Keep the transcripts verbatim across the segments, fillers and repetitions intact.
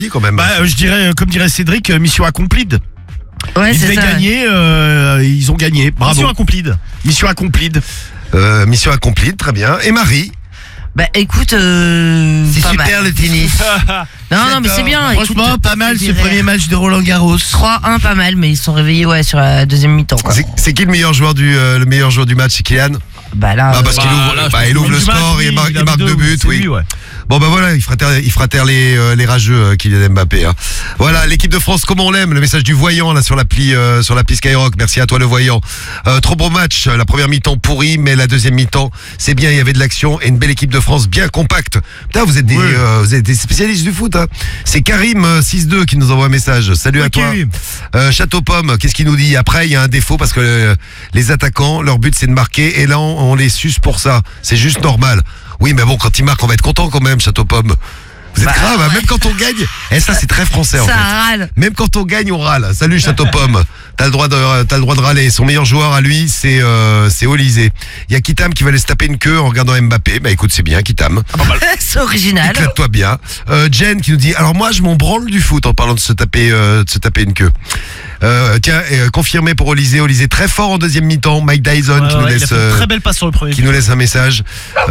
quand même. Bah, euh, je dirais, comme dirait Cédric, euh, mission accomplie. Ouais, ils c'est devaient ça. gagner, euh, ils ont gagné. Bravo. Mission accomplie. Mission accomplie. Euh, mission accomplie, très bien. Et Marie? Bah écoute, euh, C'est pas super mal. le tennis. Non, non, mais c'est bien. Franchement, écoute, pas mal je ce dirais premier match de Roland Garros. trois un, pas mal, mais ils se sont réveillés ouais, sur la deuxième mi-temps. Quoi. C'est, c'est qui le meilleur joueur du euh, le meilleur joueur du match? C'est Kylian? Bah là, Ah, parce euh, qu'il ouvre, là, je bah, pense il que ouvre le du match, score oui, et il marque, il a il marque mis deux buts, c'est oui. lui, ouais. Bon bah voilà, il fera taire, il fera taire les, euh, les rageux, euh, Kylian Mbappé. Hein. Voilà, l'équipe de France, comme on l'aime, le message du voyant là sur l'appli, euh, sur l'appli Skyrock. Merci à toi le voyant. Euh, trop beau match, la première mi-temps pourrie, mais la deuxième mi-temps, c'est bien, il y avait de l'action et une belle équipe de France bien compacte. Putain, vous êtes des, Oui. euh, vous êtes des spécialistes du foot. Hein. C'est Karim euh, six deux qui nous envoie un message. Salut à Ok. toi. Euh, Château Pomme, qu'est-ce qu'il nous dit? Après, il y a un défaut parce que euh, les attaquants, leur but c'est de marquer et là on, on les suce pour ça. C'est juste normal. Oui, mais bon, quand ils marquent, on va être content quand même, Château Pomme. Vous êtes Bah, grave, hein, même quand on gagne. Et ça, c'est très français en ça fait. râle. Même quand on gagne, on râle. Salut Château Pomme. T'as le droit de, t'as le droit de râler. Son meilleur joueur à lui, c'est, euh, c'est Olysée. Il y a Kitam qui va aller se taper une queue en regardant Mbappé. Bah écoute, c'est bien, Kitam. C'est original. Éclate-toi bien. Euh, Jen qui nous dit, alors moi, je m'en branle du foot en parlant de se taper, euh, de se taper une queue. Euh, tiens, euh, confirmé pour Olysée. Olysée très fort en deuxième mi-temps. Mike Dyson Ouais, qui nous ouais, il a laisse, fait une euh, très belle passe sur le premier. qui nous laisse un message.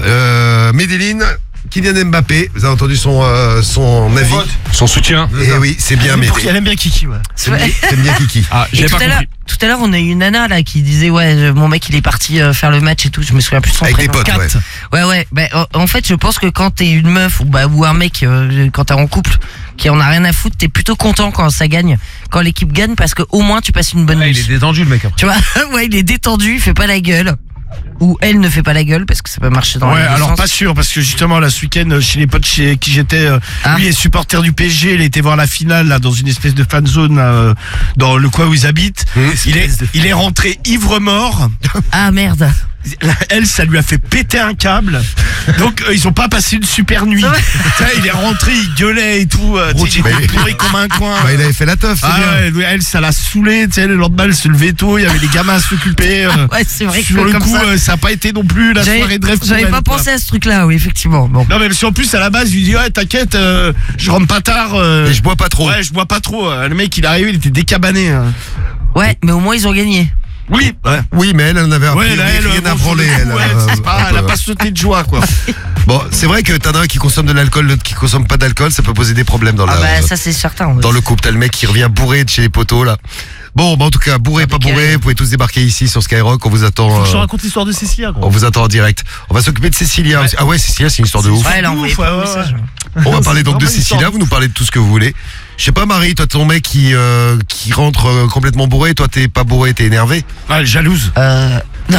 Euh, Medellin, Kylian Mbappé. Vous avez entendu son, euh, son avis. Son soutien. Et oui, c'est bien, Mais mais pour qu'elle aime bien Kiki, ouais. c'est bien, c'est bien Kiki. Ah, Et j'ai tout pas à l'heure, compris. tout à l'heure, on a eu une nana là qui disait ouais, euh, mon mec il est parti euh, faire le match et tout. Je me souviens plus de son Avec des prénom. potes, ouais. Quatre. Ouais, ouais. Bah, en- en fait, je pense que quand t'es une meuf ou bah ou un mec, euh, quand t'es en couple, qui en a rien à foutre, t'es plutôt content quand ça gagne, quand l'équipe gagne, parce que au moins tu passes une bonne Ouais, nuit. il est détendu le mec après. Tu vois, ouais, il est détendu, il fait pas la gueule. Ou elle ne fait pas la gueule parce que ça peut marcher dans Ouais, les deux alors sens. pas sûr, parce que justement, là, ce week-end, euh, chez les potes chez qui j'étais, euh, Ah. lui est supporter du P S G, il était voir la finale, là, dans une espèce de fan zone, euh, dans le coin où ils habitent. Il est, il est rentré ivre-mort. Ah merde. Là, elle, ça lui a fait péter un câble. Donc, euh, ils ont pas passé une super nuit. Ouais. Tu sais, il est rentré, il gueulait et tout. Euh, tu sais, il bah, était il- pourri comme un coin. Bah, il avait fait la teuf, c'est Ah bien. ouais, lui, elle, ça l'a saoulé. Tu sais, le lendemain, elle se levait tôt, il y avait des gamins à s'occuper. euh, Ouais, c'est vrai que Sur le comme coup, ça. euh, ça a pas été non plus la J'avais soirée de rêve pour j'avais elle, pas quoi. pensé à ce truc-là, oui, effectivement. Bon. Non, mais si en plus, à la base, il lui dit, ouais, t'inquiète, euh, je rentre pas tard. euh, Et je bois pas trop. Ouais, je bois pas trop. euh, Le mec, il est arrivé, il était décabané. hein. Ouais, mais au moins ils ont gagné. Oui, ouais. Oui, mais elle, elle en avait un Ouais, peu là, elle, rien bon, à sur branler. le coup, Elle, ouais, euh, c'est pas, un elle a peu. pas sauté de joie, quoi. Bon, c'est vrai que t'en as un qui consomme de l'alcool, l'autre qui consomme pas d'alcool, ça peut poser des problèmes dans, Ah la, bah ça c'est certain. oui. dans le couple. T'as le mec qui revient bourré de chez les poteaux, là. Bon, bah en tout cas, bourré, pas Avec bourré, elle. vous pouvez tous débarquer ici sur Skyrock, on vous attend. Faut que je te euh, raconte l'histoire de Cécilia, on gros. vous attend en direct. On va s'occuper de Cécilia aussi. Ah ouais, Cécilia, c'est une histoire de ouf. Ouais, elle a envoyé Ouf, plein de ouais, messages. On va parler donc de vraiment une Cécilia, histoire. vous nous parlez de tout ce que vous voulez. Je sais pas, Marie, toi, ton mec qui, euh, qui rentre euh, complètement bourré, toi, t'es pas bourré, t'es énervé. Ah, jalouse. Euh. Non.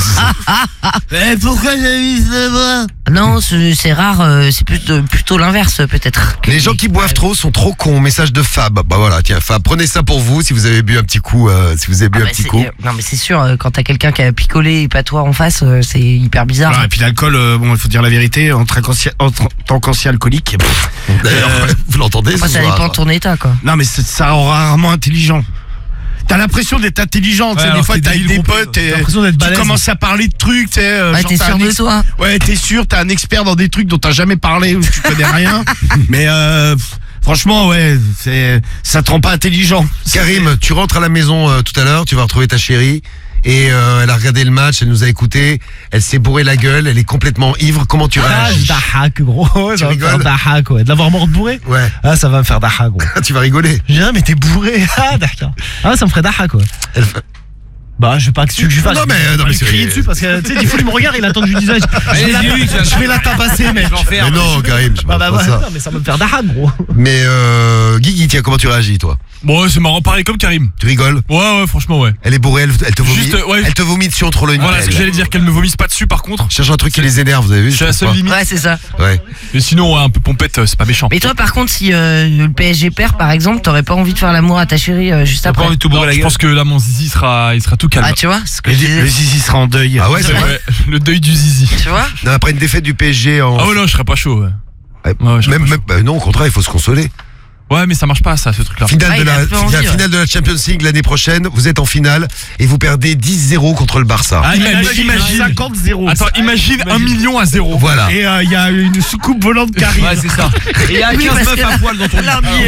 Eh, pourquoi j'ai mis ce moi Non, c'est c'est rare, euh, c'est plutôt, plutôt l'inverse peut-être. que- Les gens qui boivent trop sont trop cons. Message de Fab. Bah voilà, tiens, Fab, prenez ça pour vous si vous avez bu un petit coup. Euh, si vous avez bu Ah un bah, petit c'est- coup. euh, non mais c'est sûr, euh, quand t'as quelqu'un qui a picolé et pas toi en face, euh, c'est hyper bizarre. Ah, et puis l'alcool, euh, bon, il faut dire la vérité, en tant qu'ancien, en tant qu'ancien alcoolique. pff, D'ailleurs, Euh, vous l'entendez Après, ce ça soir. dépend de ton état quoi. non, mais c'est- ça rend rarement intelligent. T'as l'impression d'être intelligent, tu sais, Ouais, des alors fois que t'as t'es avec des débile potes complet, et t'as l'impression d'être tu balèze. commences à parler de trucs, tu sais. euh, Ouais, genre, t'es t'as sûr un de ex- toi. Ouais, t'es sûr, t'es un expert dans des trucs dont t'as jamais parlé ou tu connais rien. Mais euh, pff, franchement, ouais, c'est, ça te rend pas intelligent. Karim, tu rentres à la maison euh, tout à l'heure, tu vas retrouver ta chérie. Et euh, elle a regardé le match, elle nous a écouté, elle s'est bourré la gueule, elle est complètement ivre. Comment tu Ah, réagis? dahak, gros. Ça va me faire rigoles dahak, ouais. De l'avoir mort bourré. Ouais, Ah, ça va me faire dahak, gros. tu vas rigoler. J'ai dit, mais t'es bourré. Ah, d'accord. Ah, ça me ferait dahak, quoi. Elle fait- Bah, je veux pas que tu que je lui fasse. Non, mais, je vais non, pas mais lui c'est- crier dessus parce que, tu sais, du coup, il me regarde, il attend que je lui dise, ouais, je vais la- je vais la tabasser, mec. Mais non, Karim, je Bah, parle bah, pas ouais, ça. non, mais ça va me faire dahak, gros. Mais euh, Guigui, tiens, comment tu réagis, toi? Bon, ouais, c'est marrant, pareil comme Karim. Tu rigoles? Ouais, ouais, franchement, ouais. Elle est bourrée, elle, elle te vomit. Juste, euh, ouais. Elle te vomit dessus entre le une Voilà ce que pelle. j'allais dire, qu'elle me vomisse pas dessus par contre. Cherche un truc qui les énerve, vous avez vu? C'est la je seule trouve limite. Ouais, c'est ça. pas. Ouais. Mais sinon, ouais, un peu pompette, euh, c'est pas méchant. Mais toi par contre, si euh, le P S G perd par exemple, t'aurais pas envie de faire l'amour à ta chérie euh, juste T'as pas après. envie de tout bourrer Non, la je gueule. Je pense que là, mon zizi sera, il sera tout calme. Ah tu vois, ce que Le, je disais. le zizi sera en deuil. Ah ouais, C'est c'est vrai. vrai, le deuil du zizi. Tu vois. Non, après une défaite du P S G en. Ah ouais, non, je serais pas chaud, ouais. Ouais, Ouais, je serais même, pas même, bah non, au contraire, il faut se consoler. Ouais, mais ça marche pas, ça, ce truc-là. Finale, Ah, de il a la, un peu envie, la ouais. finale de la Champions League l'année prochaine, vous êtes en finale et vous perdez dix zéro contre le Barça. Ah, Imagine- imagine, imagine. cinquante zéro. Attends, imagine un million à zéro. Voilà. Et il y a une soucoupe volante qui arrive. Ouais, c'est ça. Et il y a Oui, quinze parce meufs que à là- poil dans ton lit. là,